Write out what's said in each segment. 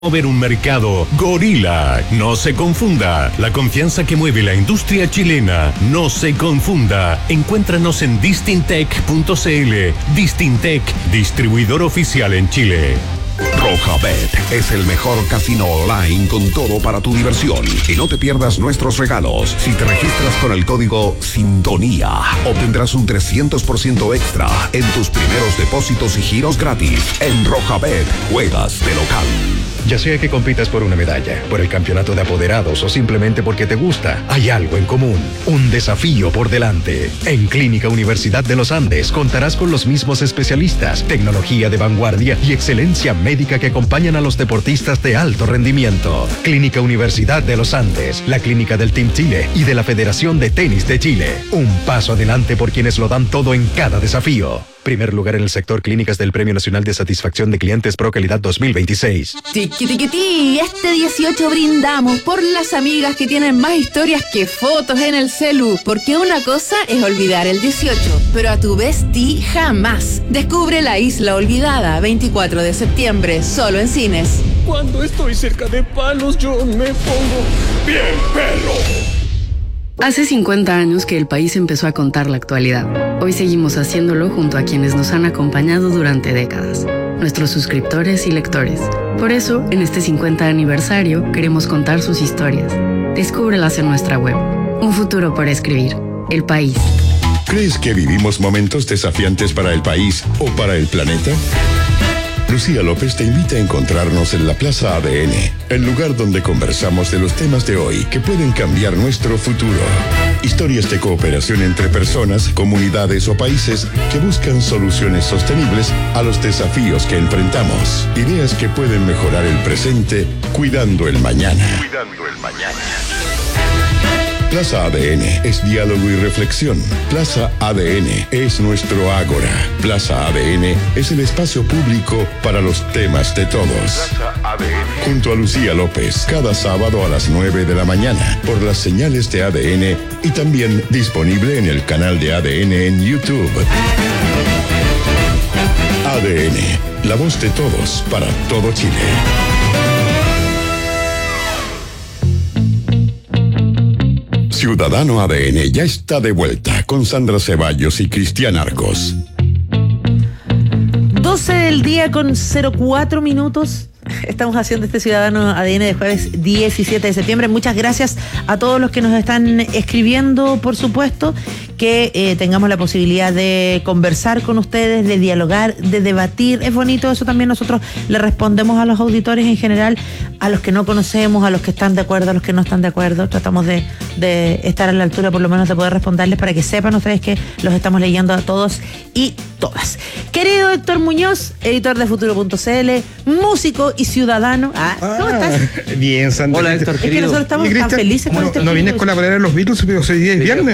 Mover un mercado. Gorila. No se confunda. La confianza que mueve la industria chilena. No se confunda. Encuéntranos en distintec.cl. Distintec, distribuidor oficial en Chile. Rojabet es el mejor casino online con todo para tu diversión. Y no te pierdas nuestros regalos. Si te registras con el código Sintonía, obtendrás un 300% extra en tus primeros depósitos y giros gratis. En Rojabet, juegas de local. Ya sea que compitas por una medalla, por el campeonato de apoderados o simplemente porque te gusta, hay algo en común, un desafío por delante. En Clínica Universidad de los Andes contarás con los mismos especialistas, tecnología de vanguardia y excelencia médica que acompañan a los deportistas de alto rendimiento. Clínica Universidad de los Andes, la clínica del Team Chile y de la Federación de Tenis de Chile. Un paso adelante por quienes lo dan todo en cada desafío. Primer lugar en el sector clínicas del Premio Nacional de Satisfacción de Clientes Pro Calidad 2026. Tiqui, tiqui, ti. Este 18 brindamos por las amigas que tienen más historias que fotos en el celu. Porque una cosa es olvidar el 18, pero a tu bestie jamás. Descubre La Isla Olvidada, 24 de septiembre, solo en cines. Cuando estoy cerca de Palos, yo me pongo bien perro. Hace 50 años que el país empezó a contar la actualidad. Hoy seguimos haciéndolo junto a quienes nos han acompañado durante décadas, nuestros suscriptores y lectores. Por eso, en este 50 aniversario, queremos contar sus historias. Descúbrelas en nuestra web. Un futuro por escribir. El País. ¿Crees que vivimos momentos desafiantes para el país o para el planeta? Lucía López te invita a encontrarnos en la Plaza ADN, el lugar donde conversamos de los temas de hoy que pueden cambiar nuestro futuro. Historias de cooperación entre personas, comunidades o países que buscan soluciones sostenibles a los desafíos que enfrentamos. Ideas que pueden mejorar el presente, cuidando el mañana. Plaza ADN es diálogo y reflexión. Plaza ADN es nuestro ágora. Plaza ADN es el espacio público para los temas de todos. Plaza ADN. Junto a Lucía López, cada sábado a las 9 de la mañana, por las señales de ADN y también disponible en el canal de ADN en YouTube. ADN, la voz de todos para todo Chile. Ciudadano ADN ya está de vuelta con Sandra Ceballos y Cristian Arcos. 12 del día con 04 minutos. Estamos haciendo este Ciudadano ADN de jueves 17 de septiembre. Muchas gracias a todos los que nos están escribiendo, por supuesto, que tengamos la posibilidad de conversar con ustedes, de dialogar, de debatir. Es bonito eso también. Nosotros le respondemos a los auditores en general, a los que no conocemos, a los que están de acuerdo, a los que no están de acuerdo. Tratamos de estar a la altura, por lo menos, de poder responderles para que sepan ustedes que los estamos leyendo a todos y todas. Querido Héctor Muñoz, editor de Futuro.cl, músico y ciudadano. ¿Cómo estás? Bien, Sandra. Hola, Héctor, es que nosotros estamos tan felices con este ¿No vienes con la palabra de los Beatles, pero hoy día es viernes?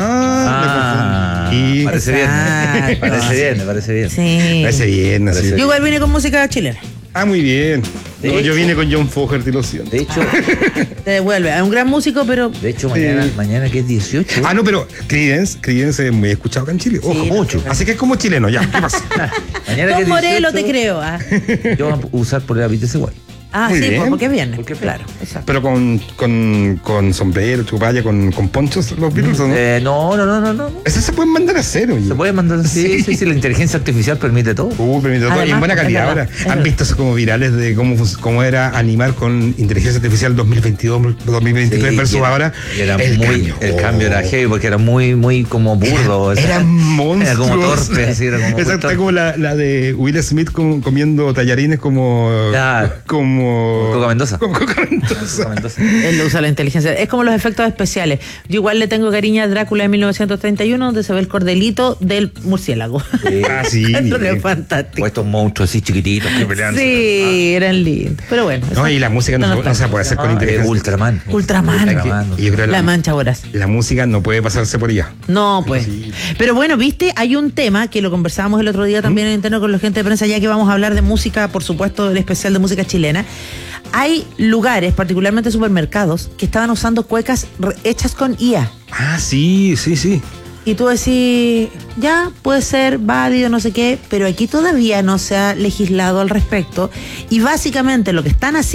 Me parece bien. Me parece bien. Sí. Parece bien. Yo igual vine con música chilena. Muy bien. Yo vine con John Fogerty, lo siento. De hecho, te devuelve. Es un gran músico, pero. De hecho, mañana que es 18. No, pero Creedence es muy escuchado acá en Chile. Ojo, sí, mucho. Así que es como chileno, ya. ¿Qué pasa? Mañana Don que es 18, Morelo, te creo. Yo voy a usar por el ese guay. Sí, bien. porque es viernes. Porque claro, exacto. Pero con sombrero, chupalla, con ponchos, los Beatles, ¿no? No. Eso se pueden mandar a hacer, oye. Se puede mandar, sí, la inteligencia artificial permite todo. Permite todo. Además, y en buena calidad ahora. ¿Han visto eso como virales de cómo era animar con inteligencia artificial 2022, 2023 versus ahora? El cambio era heavy porque era muy como burdo. Era monstruos. Era como torpe, así era como. Exacto, como la de Will Smith comiendo tallarines como Coca Mendoza. Él usa la inteligencia. Es como los efectos especiales. Yo igual le tengo cariño a Drácula de 1931, donde se ve el cordelito del murciélago. Sí. Es fantástico. O estos monstruos así chiquititos que pelean. Sí, eran lindos. Pero bueno. Y la música no se puede hacer con inteligencia. Ultraman. Yo creo la mancha voraz. La música no puede pasarse por ella. No, pues. Sí. Pero bueno, viste, hay un tema que lo conversábamos el otro día también en interno con la gente de prensa, ya que vamos a hablar de música, por supuesto, el especial de música chilena. Hay lugares, particularmente supermercados, que estaban usando cuecas hechas con IA. Sí. Y tú decís, ya, puede ser válido, no sé qué, pero aquí todavía no se ha legislado al respecto. Y básicamente lo que están haciendo